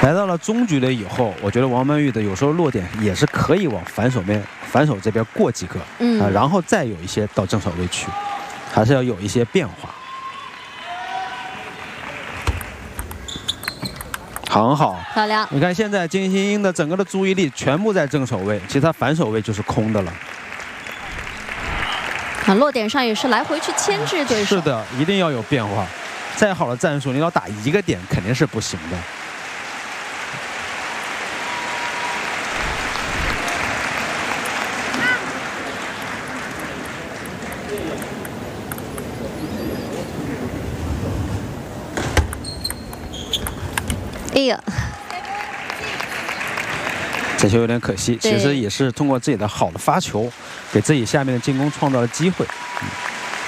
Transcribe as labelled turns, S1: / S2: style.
S1: 来到了中局了以后，我觉得王曼玉的有时候落点也是可以往反手这边过几个，然后再有一些到正手位去，还是要有一些变化。很好，
S2: 漂亮！
S1: 你看现在金星英的整个的注意力全部在正手位，其实他反手位就是空的了。
S2: 落点上也是来回去牵制对手。
S1: 是的，一定要有变化。再好的战术，你要打一个点肯定是不行的。
S2: 哎呀，
S1: 这球有点可惜，其实也是通过自己的好的发球，给自己下面的进攻创造了机会。